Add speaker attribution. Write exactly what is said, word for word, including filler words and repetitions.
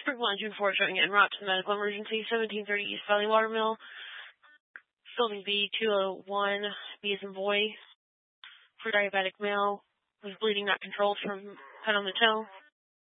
Speaker 1: Spring one, June fourth, showing en route to the medical emergency, seventeen thirty East Valley Watermill. Building B two oh one, B as in boy, for diabetic male, was bleeding not controlled from head on the toe.